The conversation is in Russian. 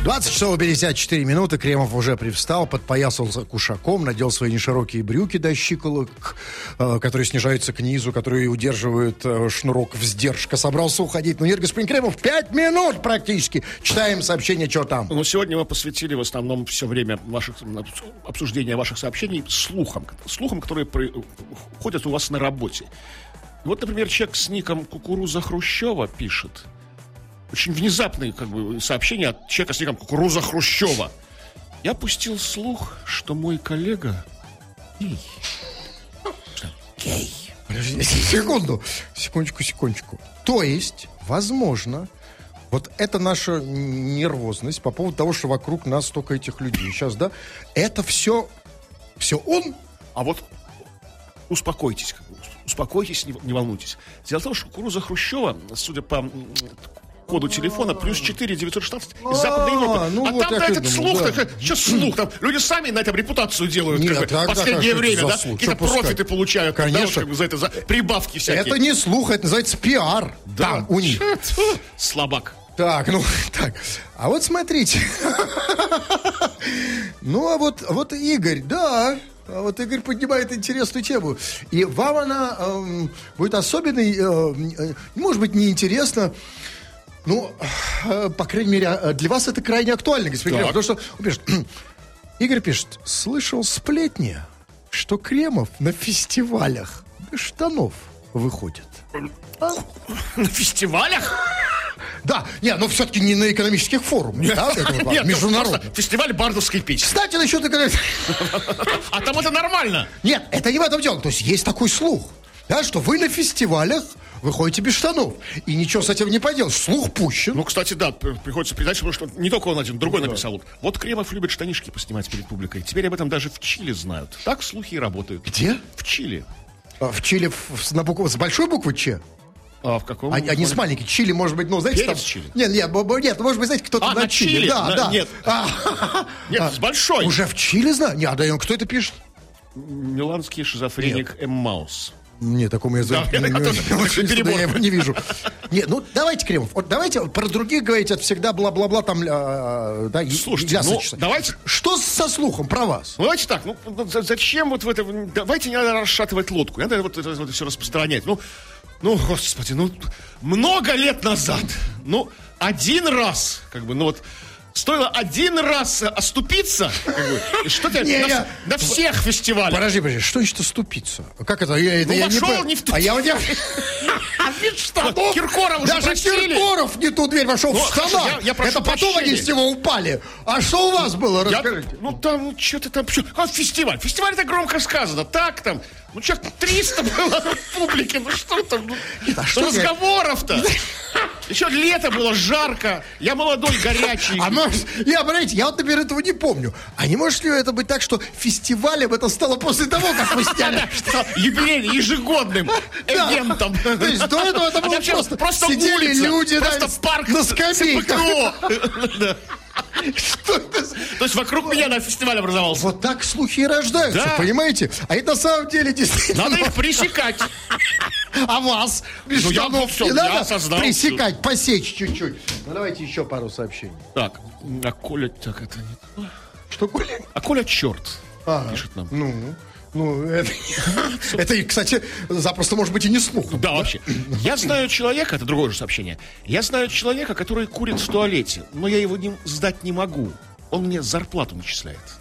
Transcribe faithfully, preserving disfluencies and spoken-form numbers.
двадцать часов пятьдесят четыре минуты. Кремов уже привстал, подпоясался кушаком, надел свои неширокие брюки до щиколоток, э, которые снижаются к низу, которые удерживают э, шнурок вздержка. Собрался уходить. Ну нет, господин Кремов, пять минут практически. Читаем сообщение, что там. Ну, сегодня мы посвятили в основном все время ваших, обсуждения ваших сообщений слухам. Слухам, которые при, ходят у вас на работе. Вот, например, человек с ником Кукуруза Хрущева пишет. Очень внезапное как бы, сообщение от человека с ником Кукуруза Хрущева. Я пустил слух, что мой коллега гей. Что? Гей. Подождите, секунду. Секундочку, секундочку. То есть, возможно, вот это наша нервозность по поводу того, что вокруг нас столько этих людей. Сейчас, да? Это все, все он? А вот успокойтесь, успокойтесь, не, не волнуйтесь. Дело в том, что Кукуруза Хрущева, судя по коду телефона, плюс четыре девятьсот шестнадцать из Западной Европы. Ну, а вот там-то этот думаю, слух, да. так, сейчас слух, там люди сами на этом репутацию делают. Нет, как бы, а в последнее как, время, да? слух? Какие-то Что профиты пускать? получают. Конечно. Да, как бы за это, за прибавки всякие. Это не слух, это называется пиар. Да. Там, у них. Слабак. Так, ну, так. А вот смотрите. Ну, а вот, вот Игорь, да. А вот Игорь поднимает интересную тему. И вам она эм, будет особенной, э, может быть, неинтересна. Ну, э, по крайней мере, для вас это крайне актуально, господин Кремов. Потому что он пишет, Игорь пишет, слышал сплетни, что Кремов на фестивалях без штанов выходит. А? На фестивалях? Да, нет, но все-таки не на экономических форумах, нет, да, нет, международных. Фестиваль бардовской песни. Кстати, насчет экономики. А там это нормально. Нет, это не в этом дело. То есть есть такой слух, да, что вы на фестивалях выходите без штанов. И ничего с этим не поделаешь. Слух пущен. Ну, кстати, да, приходится признать, потому что не только он один, другой ну, написал. Да. Вот Кремов любит штанишки поснимать перед публикой. Теперь об этом даже в Чили знают. Так слухи и работают. Где? В Чили. А, в Чили в, на букву, с большой буквы Ч? А в каком? А, а не с маленькой. Чили, может быть, ну, знаете, Перец там... Чили? Нет, нет, нет, может быть, знаете, кто-то а, на, на Чили. Чили. Да, на, да. Нет, а, нет а, с большой. Уже в Чили, знаю? Нет, а да, кто это пишет? Миланский шизофреник М. Маус. Нет, такому я, да, я, я, я, я, я его не вижу. Нет, ну давайте, Кремов, вот давайте про других говорить, это всегда бла-бла-бла там, э, да, слушайте, ну, давайте... Что со слухом про вас? Ну, давайте так, ну, зачем вот в это, давайте не надо расшатывать лодку, не надо вот это, вот это все распространять, ну, ну, господи, ну, много лет назад, ну, один раз, как бы, ну вот, стоило один раз оступиться, как бы, и что ты не, на, я... на всех фестивалях. Подожди, подожди, что значит оступиться? Как это? Я, это ну, я вошел не, не в ту... А я... Без штанов. Киркоров уже даже просили. Киркоров не ту дверь вошел, ну, в штанах. Я, я это потом прощения. Они с него упали. А что у вас было? Расскажите. Я, ну, там, ну, что-то там... А, фестиваль. Фестиваль это громко сказано. Так там... Ну, человек триста было в публике. Ну, что там? Ну, Нет, а что разговоров-то. Еще лето было, жарко. Я молодой, горячий. А может, я, понимаете, я вот, например, этого не помню. А не может ли это быть так, что фестивалем это стало после того, как вы сняли? Юбилейным, ежегодным ивентом. То есть до этого это было просто сидели люди на скамейках. Что это? То есть вокруг меня на фестивале образовался. Вот так слухи и рождаются, да. Понимаете? А это на самом деле действительно... Надо их пресекать. А вас без ну, штанов все, не надо создал, пресекать, все. Посечь чуть-чуть. Ну, давайте еще пару сообщений. Так, а Коля... Так, это не... Что, Коля? А Коля черт, а, пишет нам. Ну... Ну, это, это, кстати, запросто может быть и не слух. Да, да, вообще. Я знаю человека, это другое же сообщение. Я знаю человека, который курит в туалете, но я его не, сдать не могу. Он мне зарплату начисляет.